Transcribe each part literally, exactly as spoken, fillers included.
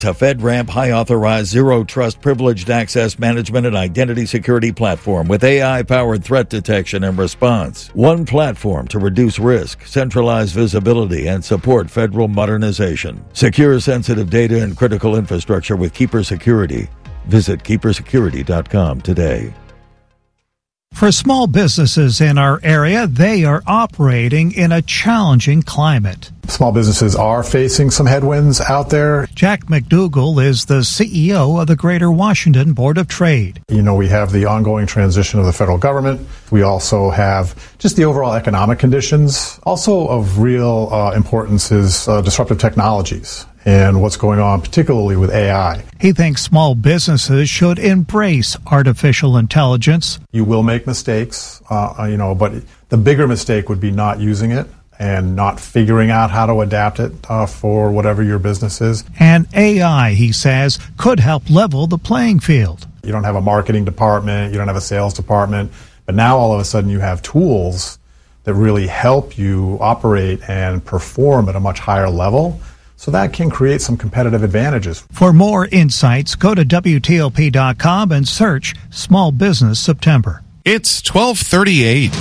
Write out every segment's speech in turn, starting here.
A FedRAMP high-authorized zero-trust privileged access management and identity security platform with A I-powered threat detection and response. One platform to reduce risk, centralize visibility, and support federal modernization. Secure sensitive data and critical infrastructure with Keeper Security. Visit keeper security dot com today. For small businesses in our area, they are operating in a challenging climate. Small businesses are facing some headwinds out there. Jack McDougall is the C E O of the Greater Washington Board of Trade. You know, we have the ongoing transition of the federal government. We also have just the overall economic conditions. Also of real uh, importance is uh, disruptive technologies and what's going on, particularly with A I. He thinks small businesses should embrace artificial intelligence. You will make mistakes, uh, you know, but the bigger mistake would be not using it and not figuring out how to adapt it uh, for whatever your business is. And A I, he says, could help level the playing field. You don't have a marketing department, you don't have a sales department, but now all of a sudden you have tools that really help you operate and perform at a much higher level. So that can create some competitive advantages. For more insights, go to W T O P dot com and search Small Business September. It's twelve thirty-eight.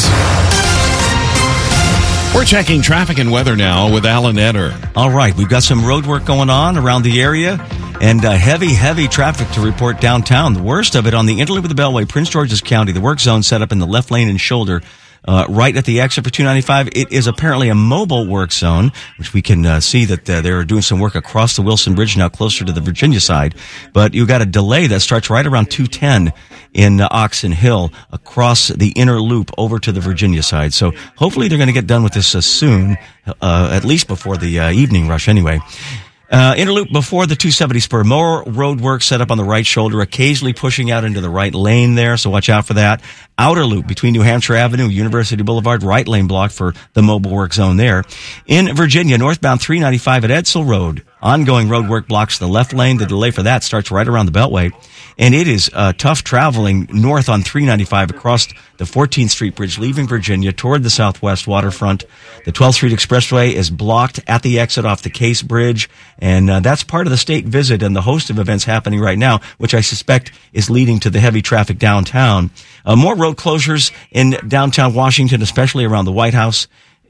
We're checking traffic and weather now with Alan Etter. All right, we've got some road work going on around the area and uh, heavy, heavy traffic to report downtown. The worst of it on the interloop of the Beltway, Prince George's County, the work zone set up in the left lane and shoulder. Uh, right at the exit for two ninety-five. It is apparently a mobile work zone, which we can uh, see that uh, they're doing some work across the Wilson Bridge now closer to the Virginia side. But you've got a delay that starts right around two ten in uh, Oxon Hill across the inner loop over to the Virginia side. So hopefully they're going to get done with this uh, soon, uh, at least before the uh, evening rush anyway. Uh, interloop before the two seventy spur. More road work set up on the right shoulder, occasionally pushing out into the right lane there, so watch out for that. Outer loop between New Hampshire Avenue, University Boulevard, right lane block for the mobile work zone there. In Virginia, northbound three ninety-five at Edsel Road. Ongoing road work blocks the left lane. The delay for that starts right around the Beltway. And it is uh, tough traveling north on three ninety-five across the fourteenth Street Bridge, leaving Virginia toward the southwest waterfront. The twelfth Street Expressway is blocked at the exit off the Case Bridge, and uh, that's part of the state visit and the host of events happening right now, which I suspect is leading to the heavy traffic downtown. Uh, more road closures in downtown Washington, especially around the White House.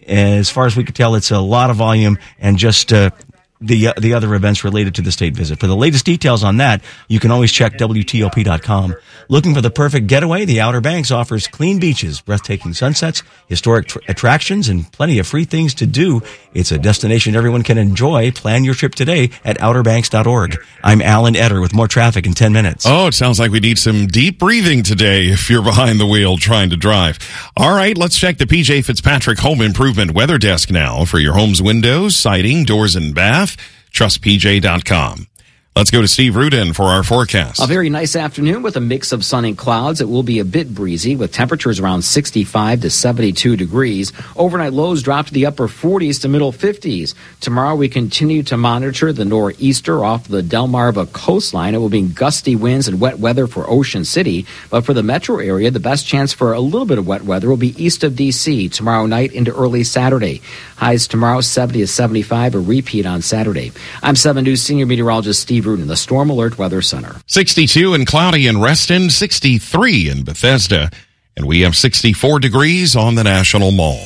As far as we could tell, it's a lot of volume and just uh, the uh, the other events related to the state visit. For the latest details on that, you can always check W T O P dot com. Looking for the perfect getaway? The Outer Banks offers clean beaches, breathtaking sunsets, historic tr- attractions, and plenty of free things to do. It's a destination everyone can enjoy. Plan your trip today at outer banks dot org. I'm Alan Etter with more traffic in ten minutes. Oh, it sounds like we need some deep breathing today if you're behind the wheel trying to drive. All right, let's check the P J Fitzpatrick Home Improvement Weather Desk now for your home's windows, siding, doors, and bath. Trust P J dot com. Let's go to Steve Rudin for our forecast. A very nice afternoon with a mix of sun and clouds. It will be a bit breezy with temperatures around sixty-five to seventy-two degrees. Overnight lows drop to the upper forties to middle fifties. Tomorrow we continue to monitor the nor'easter off the Delmarva coastline. It will be gusty winds and wet weather for Ocean City. But for the metro area, the best chance for a little bit of wet weather will be east of D C tomorrow night into early Saturday. Highs tomorrow seventy to seventy-five, a repeat on Saturday. I'm seven News senior meteorologist Steve Rudin, the Storm Alert Weather Center. sixty-two and cloudy in Reston, sixty-three in Bethesda, and we have sixty-four degrees on the National Mall.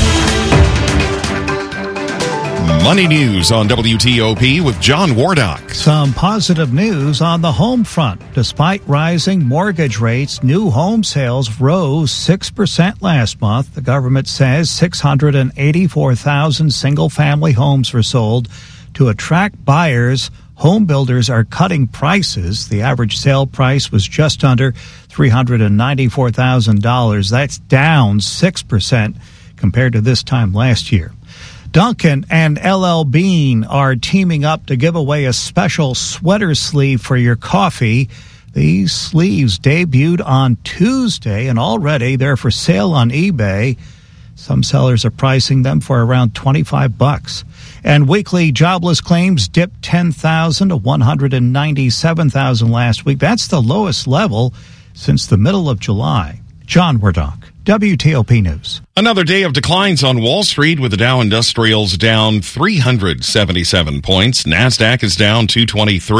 Money News on W T O P with John Wardock. Some positive news on the home front. Despite rising mortgage rates, new home sales rose six percent last month. The government says six hundred eighty-four thousand single-family homes were sold. To attract buyers, home builders are cutting prices. The average sale price was just under three hundred ninety-four thousand dollars. That's down six percent compared to this time last year. Dunkin' and L L Bean are teaming up to give away a special sweater sleeve for your coffee. These sleeves debuted on Tuesday, and already they're for sale on eBay. Some sellers are pricing them for around twenty-five bucks. And weekly jobless claims dipped ten thousand to one hundred ninety-seven thousand last week. That's the lowest level since the middle of July. John Wardock, W T O P News. Another day of declines on Wall Street with the Dow Industrials down three hundred seventy-seven points. NASDAQ is down two twenty-three.